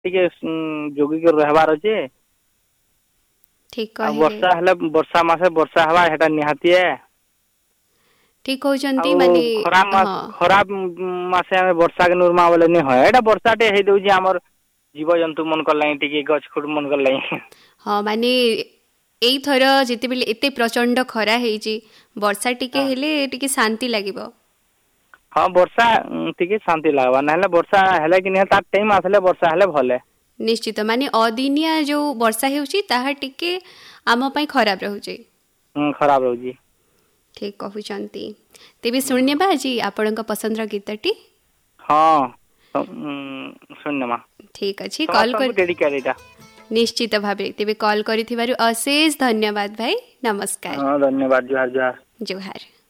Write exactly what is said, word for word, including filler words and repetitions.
टिके जोगी के रहबार अच्छे ठीक आ कहे वर्षा हेले वर्षा मासे वर्षा हवा हेटा निहाती है ठीक कहउचंती आउ माने खराब मास हाँ खराब मासे हमें वर्षा के नुरमा बोले नहीं है एटा वर्षा टे हे दउजी हमर जीव जंतु मन कर लाई टिके गछ खुड मन कर लाई हाँ माने एई थर जेते बेले एते प्रचंड खरा हेची वर्षा टिके हेले टिके शांति लागिबो हाँ वर्षा उम, टिके शांति लागबा नहले वर्षा हेले कि नहीं ता टाइम आसले वर्षा हेले भले निश्चित माने अदिनिया जो वर्षा हेउची ताहा टिके आम पई खराब रहउची हम्म, खराब रहुजी ठीक कहउचंती तेबे सुनिबा जी आपनक पसंदर गीतटी हाँ उम, सुनमा ठीक अछि कॉल समस्त कर डेडिकेट एटा निश्चित भावे तेबे कॉल करिथिबारु अशेष धन्यवाद भाई नमस्कार हाँ धन्यवाद जुहार जुहार जोहार